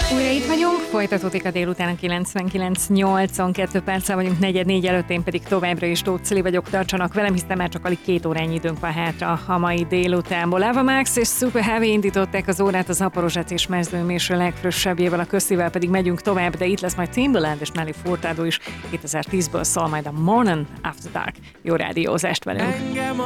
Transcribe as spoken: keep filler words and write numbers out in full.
Újra itt vagyunk, folytatódik a délután a kilencvenkilenc nyolcvankettő perccel vagyunk, negyed négy előtt, én pedig továbbra is Tóth Cili vagyok, tartsanak velem, hiszen már csak alig két órányi időnk van hátra a mai délutánból. Ava Max és Super Heavy indították az órát az Zaporozsec és Mezőméső legfrissebb,jével, a köztivel pedig megyünk tovább, de itt lesz majd Timbaland és Nelly Furtado is, kétezer-tízből szól majd a Morning After Dark. Jó rádiózást velünk!